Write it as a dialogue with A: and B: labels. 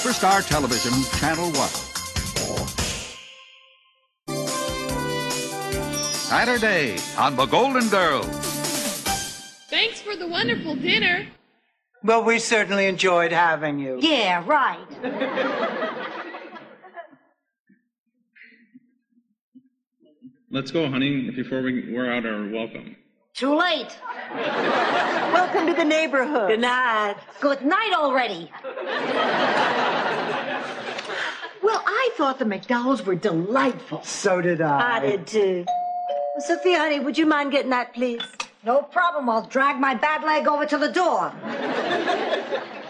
A: Superstar Television, Channel 1. Saturday on The Golden Girls.
B: Thanks for the wonderful dinner.
C: Well, we certainly enjoyed having you.
D: Yeah, right.
E: Let's go, honey, before we wear out our welcome.
D: Too late.
F: Welcome to the neighborhood.
D: Good night. Good night already.
F: Well, I thought the McDowells were delightful.
C: So did I.
F: I did too. Well, Sophia, honey, would you mind getting that, please?
D: No problem. I'll drag my bad leg over to the door.